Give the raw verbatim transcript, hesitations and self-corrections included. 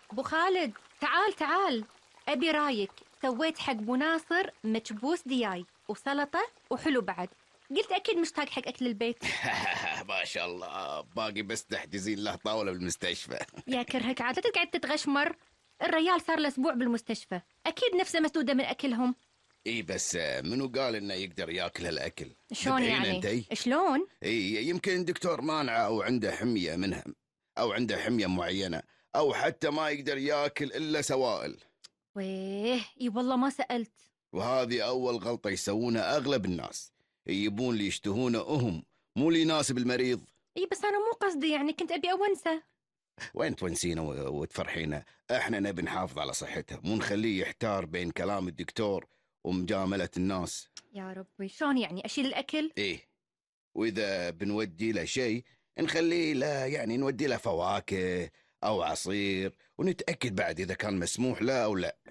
ابو خالد، تعال تعال. ابي رايك. سويت حق ابو ناصر مكبوس دياي وسلطه وحلو بعد. قلت اكيد مشتاق حق اكل البيت. ما شاء الله، باقي بس تحجزين له طاولة بالمستشفى. يا كرهك عاد لا تقعد تتغشمر. الريال صار له اسبوع بالمستشفى، اكيد نفسه مسدوده من اكلهم. اي بس منو قال انه يقدر ياكل هالاكل؟ شلون ذبحين يعني؟ انتي. شلون؟ اي يمكن دكتور مانعه او عنده حمية منها، او عنده حمية معينة، او حتى ما يقدر ياكل الا سوائل. ويه، اي والله ما سالت. وهذه اول غلطة يسوونها اغلب الناس، يبون اللي يشتهونه هم، مو اللي يناسب المريض. اي بس انا مو قصدي، يعني كنت ابي اونسه. وين تونسينه و- وتفرحينه؟ احنا نبي نحافظ على صحته، مو نخليه يحتار بين كلام الدكتور ومجاملة الناس. يا ربي، شلون يعني اشيل الاكل؟ ايه، واذا بنودي له شيء نخليه له، يعني نودي له فواكه او عصير، ونتاكد بعد اذا كان مسموح له او لا.